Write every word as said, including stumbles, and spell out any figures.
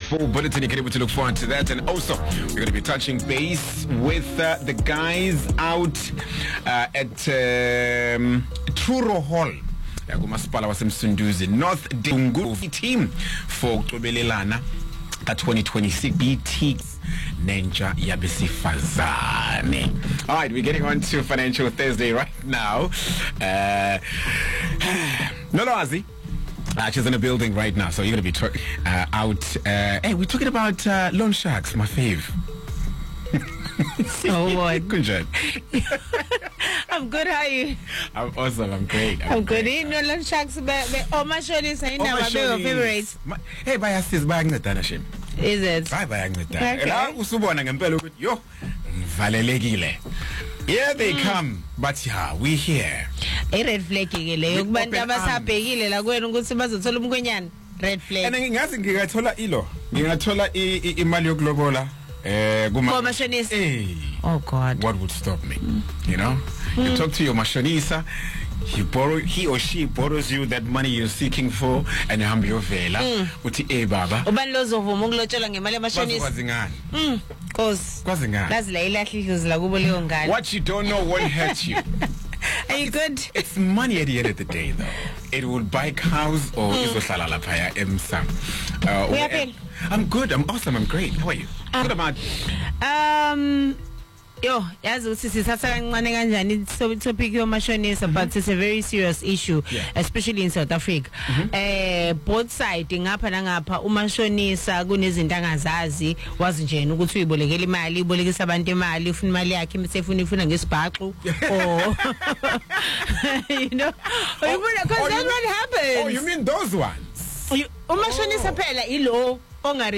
full bulletin. You can able to look forward to that. And also, we're going to be touching base with uh, the guys out uh, at um, Truro Hall. Kumasipala wasemsunduzi North Dungu team for Tobelelana ka twenty twenty-six B T Nenja Yabesifazane. All right, we're getting on to Financial Thursday right now. Uh, Noloazi, uh, she's in a building right now, so you're going to be tra- uh, out. Uh, hey, we're talking about uh, loan sharks, my fave. So what? Kunjan. I'm good, how are you? I'm awesome, I'm great. I'm, I'm good. great. You know, loan sharks, but oh, my show is saying now, my favorites. Hey, buy us this bag, Natanashim. Is it? Bye bye, Natanashim. Okay. Yo, Valelegile. Here they come, but yeah, we here. A red flag ile ukubantu abasabhekile la kwenu ukuthi bazothola umkwenyana red flag. And ngingazi ngingathola ilo. Ngingathola imali yoklobola eh kuma mashonisa. Hey. Oh God. What would stop me? Mm. You know? Mm. You talk to your mashonisa, he borrow he or she borrows you that money you're seeking for and you your vela uthi eh baba. Ubani lozovuma ukulotshelwa ngemali yamashonisa? Kwazi ngani? Mm. Cause kwazi ngani? Lazi la ilahla idlozi la kubo leyo ngane. What you don't know won't hurt you. Are you good? It's money at the end of the day, though. It will buy cows or izohlala lapha emsam. I'm good. I'm awesome. I'm great. How are you? Uh, what about? Um, yo, yazi ukuthi sithatha kancane kanjani topic yomashonisa, but it's a very serious issue, yeah. Especially in South Africa. Mm-hmm. Eh, both sides ngapha nangapha umashonisa kunezinto angazazi wazi nje ukuthi uyibolekela imali, ibolekisa abantu imali, ufuna imali yakhe imsefuna ifuna ngesibhaxu or you know, or you because that's what happens. Oh, you mean those ones? Umashonisa phela ilo ongari